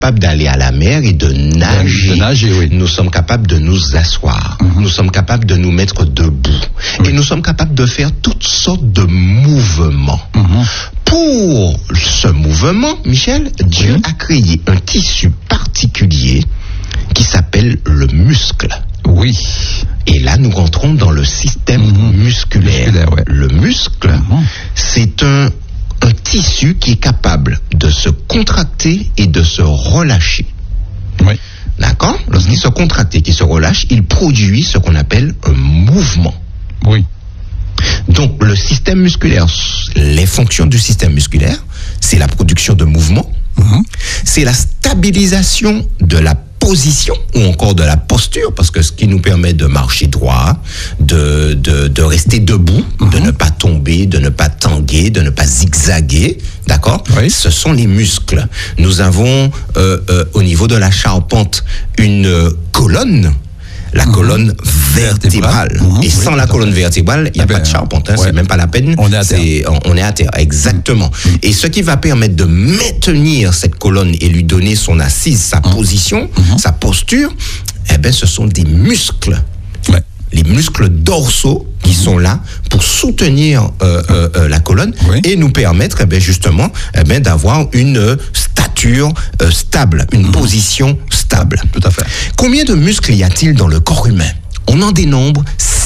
capables d'aller à la mer et de nager. Oui. Nous sommes capables de nous asseoir. Nous sommes capables de nous mettre debout. Oui. Et nous sommes capables de faire toutes sortes de mouvements. Pour ce mouvement, Michel, Dieu a créé un tissu particulier qui s'appelle le muscle. Oui. Et là, nous rentrons dans le système musculaire. Le muscle, c'est un tissu qui est capable de se contracter et de se relâcher. Oui. D'accord ? Lorsqu'il se contracte et qu'il se relâche, il produit ce qu'on appelle un mouvement. Oui. Donc, le système musculaire, les fonctions du système musculaire, c'est la production de mouvement, c'est la stabilisation de la position ou encore de la posture, parce que ce qui nous permet de marcher droit, de rester debout, de ne pas tomber, de ne pas tanguer, de ne pas zigzaguer, d'accord ? Oui. Ce sont les muscles. Nous avons au niveau de la charpente une colonne, la colonne vertébrale. Et sans la colonne vertébrale, il n'y a pas de charpente. C'est même pas la peine. On est à terre. On est à terre, exactement. Et ce qui va permettre de maintenir cette colonne et lui donner son assise, sa position, sa posture, eh ben, ce sont des muscles. Ouais. Les muscles dorsaux qui sont là pour soutenir la colonne et nous permettre justement d'avoir une stature stable, une position stable. Tout à fait. Combien de muscles y a-t-il dans le corps humain ? On en dénombre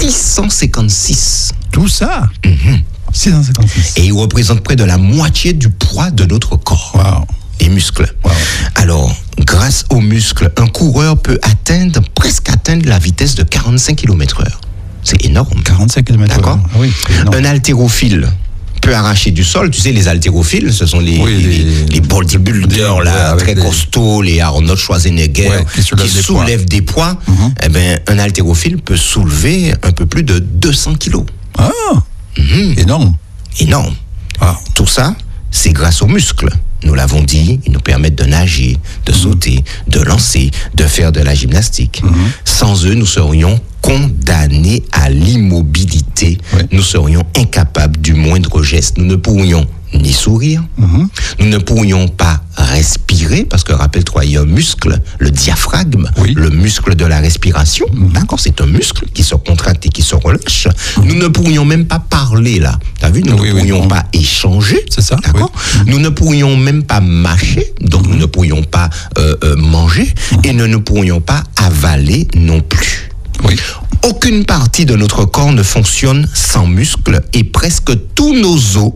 656. Tout ça 656. Et ils représentent près de la moitié du poids de notre corps. Wow. Les muscles. Wow. Alors, grâce aux muscles, un coureur peut presque atteindre la vitesse de 45 km/h. C'est énorme. 45 km/h. D'accord ? Oui. Un haltérophile peut arracher du sol. Tu sais, les haltérophiles, ce sont les bodybuilders là, très costauds, les Arnold Schwarzenegger, qui soulèvent des poids. Eh ben, un haltérophile peut soulever un peu plus de 200 kilos. Ah, énorme. Énorme. Ah. Tout ça, c'est grâce aux muscles. Nous l'avons dit, ils nous permettent de nager, de sauter, de lancer, de faire de la gymnastique. Sans eux, nous serions condamnés à l'immobilité. Nous serions incapables du moindre geste. Nous ne pourrions ni sourire, nous ne pourrions pas respirer, parce que rappelle-toi, il y a un muscle, le diaphragme, le muscle de la respiration, d'accord, c'est un muscle qui se contracte et qui se relâche. Nous ne pourrions même pas parler là, t'as vu, nous ne pourrions pas échanger, c'est ça, d'accord. Nous ne pourrions même pas mâcher, donc nous ne pourrions pas manger, et nous ne pourrions pas avaler non plus. Aucune partie de notre corps ne fonctionne sans muscles, et presque tous nos os,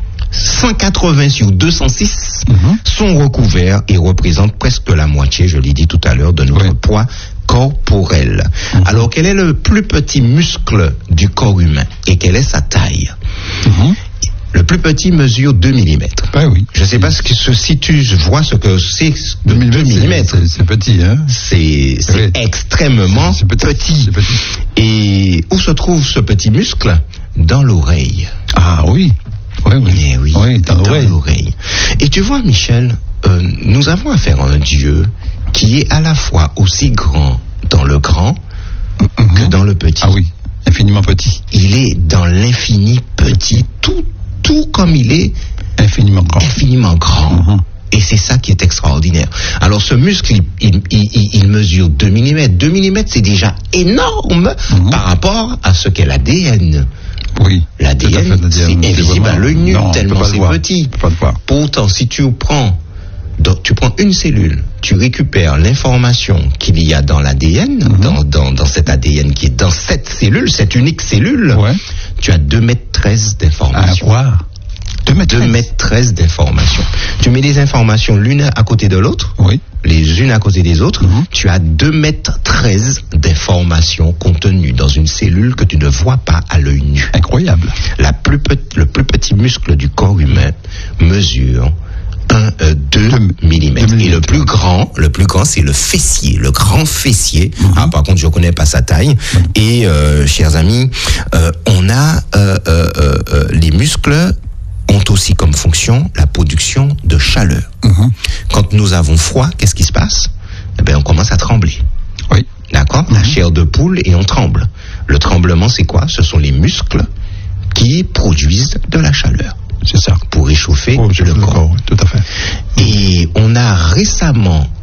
180 sur 206 sont recouverts et représentent presque la moitié, je l'ai dit tout à l'heure, de notre poids corporel. Alors, quel est le plus petit muscle du corps humain et quelle est sa taille? Le plus petit mesure 2 mm. Je ne sais pas ce que si tu vois ce que c'est 2 mm. C'est petit, hein? C'est extrêmement petit. Et où se trouve ce petit muscle? Dans l'oreille. Ah oui. Dans l'oreille. Et tu vois, Michel, nous avons affaire à un Dieu qui est à la fois aussi grand dans le grand que dans le petit. Ah oui, infiniment petit. Il est dans l'infini petit, tout comme il est infiniment grand. Et c'est ça qui est extraordinaire. Alors ce muscle, il mesure 2 mm. 2 mm, c'est déjà énorme par rapport à ce qu'est l'ADN. L'ADN, c'est invisible à l'œil nu, tellement c'est petit. Pourtant, si tu prends une cellule, tu récupères l'information qu'il y a dans l'ADN, dans cet ADN qui est dans cette cellule, cette unique cellule, tu as 2,13 m d'informations. 2,13 m d'informations. Tu mets les informations l'une à côté de l'autre, les unes à côté des autres, tu as 2,13 m d'informations contenues dans une cellule que tu ne vois pas à l'œil nu. Incroyable. Le plus petit muscle du corps humain mesure 2 mm. Et le plus grand, c'est le fessier, le grand fessier. Par contre, je ne connais pas sa taille. Et, chers amis, on a les muscles ont aussi comme fonction la production de chaleur. Quand nous avons froid, qu'est-ce qui se passe? Eh bien, on commence à trembler. D'accord? La chair de poule et on tremble. Le tremblement, c'est quoi? Ce sont les muscles qui produisent de la chaleur. C'est ça. Pour réchauffer le corps. Oui, tout à fait. Et on a récemment